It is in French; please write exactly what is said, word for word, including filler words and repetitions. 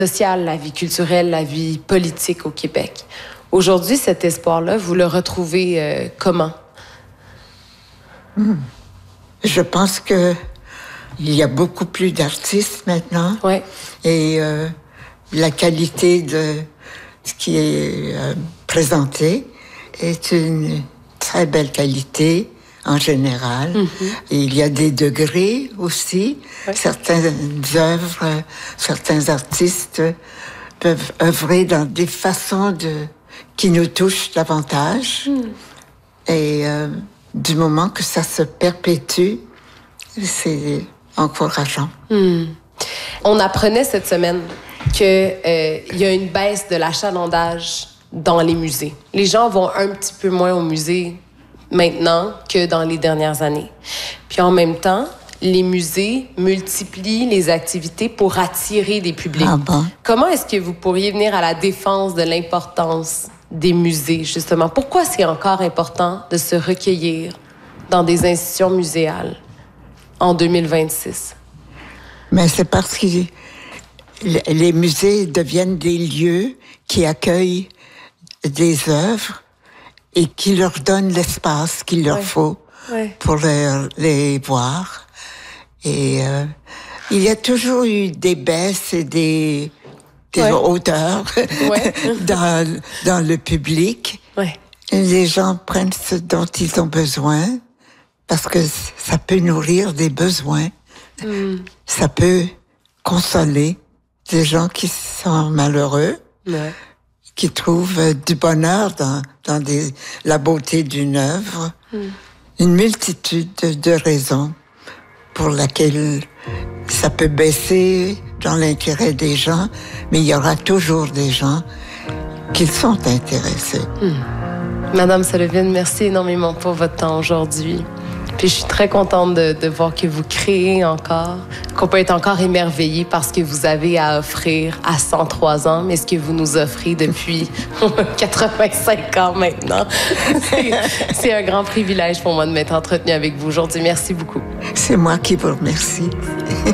sociale, la vie culturelle, la vie politique au Québec. Aujourd'hui, cet espoir-là, vous le retrouvez euh, comment? Mmh. Je pense que il y a beaucoup plus d'artistes maintenant. Ouais. Et euh, la qualité de ce qui est euh, présenté est une très belle qualité en général. Mm-hmm. Et il y a des degrés aussi. Ouais. Certaines œuvres, euh, certains artistes peuvent œuvrer dans des façons de qui nous touchent davantage. Mm. Et euh, du moment que ça se perpétue, c'est encourageant. Mm. On apprenait cette semaine qu'il euh, y a une baisse de l'achalandage dans les musées. Les gens vont un petit peu moins au musée maintenant que dans les dernières années. Puis en même temps, les musées multiplient les activités pour attirer des publics. Ah bon? Comment est-ce que vous pourriez venir à la défense de l'importance des musées, justement? Pourquoi c'est encore important de se recueillir dans des institutions muséales en deux mille vingt-six? Mais c'est parce que les musées deviennent des lieux qui accueillent des œuvres et qui leur donnent l'espace qu'il leur ouais. faut ouais. pour les, les voir. Et euh, il y a toujours eu des baisses et des, des ouais. hauteurs ouais. dans, dans le public. Ouais. Les gens prennent ce dont ils ont besoin parce que ça peut nourrir des besoins. Mm. Ça peut consoler des gens qui sont malheureux, ouais. qui trouvent du bonheur dans, dans des, la beauté d'une œuvre. Mm. Une multitude de, de raisons pour laquelle ça peut baisser dans l'intérêt des gens, mais il y aura toujours des gens qui sont intéressés. Mm. Madame Sullivan, merci énormément pour votre temps aujourd'hui. Puis je suis très contente de, de voir que vous créez encore, qu'on peut être encore émerveillé par ce que vous avez à offrir à cent trois ans, mais ce que vous nous offrez depuis quatre-vingt-cinq ans maintenant. C'est, c'est un grand privilège pour moi de m'être entretenue avec vous aujourd'hui. Merci beaucoup. C'est moi qui vous remercie.